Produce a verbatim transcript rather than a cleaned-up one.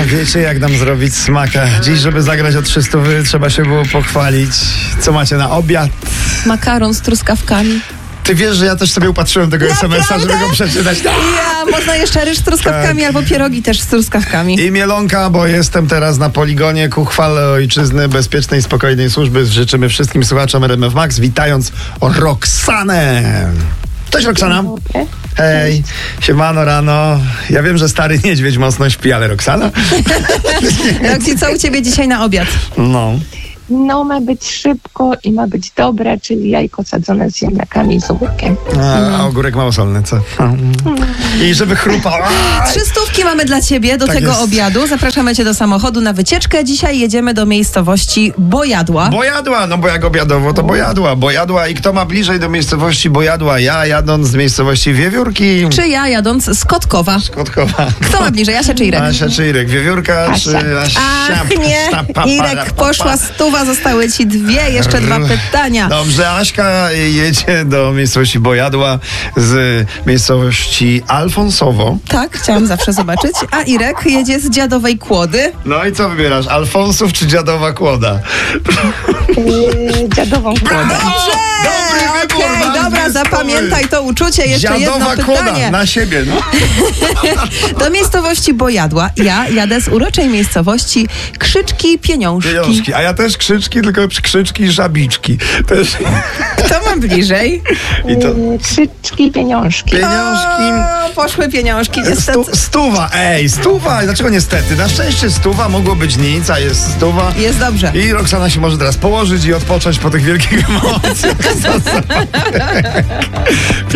wiecie jak nam zrobić smaka. Dziś, żeby zagrać o trzysta, trzeba się było pochwalić. Co macie na obiad? Makaron z truskawkami. Ty wiesz, że ja też sobie upatrzyłem tego es em es a, żeby go przeczytać. Ja, można jeszcze ryż z truskawkami Tak. albo pierogi też z truskawkami. I mielonka, bo jestem teraz na poligonie ku chwale ojczyzny, bezpiecznej, spokojnej służby. Życzymy wszystkim słuchaczom R M F Max, witając Roxanę. Cześć Roxana. Hej, siemano rano. Ja wiem, że stary niedźwiedź mocno śpi, ale Roxana? Roxy, co u ciebie dzisiaj na obiad? No. No, ma być szybko i ma być dobre, czyli jajko sadzone z ziemniakami i z ogórkiem. A, a ogórek małosolny, co? I żeby chrupał. Trzy stówki mamy dla ciebie do Tak tego jest. obiadu. Zapraszamy cię do samochodu na wycieczkę. Dzisiaj jedziemy do miejscowości Bojadła. Bojadła, no bo jak obiadowo, to Bojadła. Bojadła i kto ma bliżej do miejscowości Bojadła? Ja jadąc z miejscowości Wiewiórki. Czy ja jadąc z Kotkowa? Kotkowa. Kto ma bliżej, Asia czy Irek? Asia czy Irek? Wiewiórka Asia. czy Asia? Ach nie, Pa, pa, pa, Irek, pa, pa. poszła stuwa, zostały ci dwie, jeszcze dwa pytania. Dobrze, Aśka jedzie do miejscowości Bojadła z miejscowości Alfonsowo. Tak, chciałam zawsze zobaczyć. A Irek jedzie z Dziadowej Kłody. No i co wybierasz? Alfonsów czy Dziadowa Kłoda? Yy, dziadową kłodę. Dobrze! Dobry wybór, Okej, bardzo dobra, zespoły. zapamiętaj to uczucie. Jeszcze Dziadowa jedno Kłoda pytanie. na siebie, no. Do miejscowości Bojadła. Ja jadę z uroczej miejscowości Krzyczki Pieniążki. Pieniążki, a ja też krzyczki, tylko krzyczki i żabiczki. Też. Kto ma bliżej? I to Yy, krzyczki, pieniążki. pieniążki. O, poszły pieniążki, Stu, niestety. stuwa, ej, stuwa. Dlaczego niestety? Na szczęście stuwa, mogło być nic, a jest stuwa. Jest dobrze. I Roxana się może teraz położyć i odpocząć po tych wielkich emocjach.